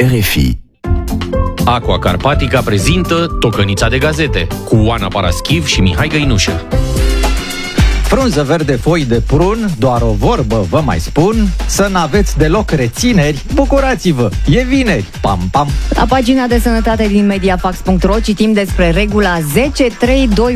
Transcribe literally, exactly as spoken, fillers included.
R F I. Aqua Carpatica prezintă Tocănița de gazete cu Oana Paraschiv și Mihai Găinușă. Frunză verde, foi de prun, doar o vorbă vă mai spun, să n-aveți deloc rețineri, bucurați-vă, e vineri, pam, pam! La pagina de sănătate din mediafax punct ro citim despre regula zece trei doi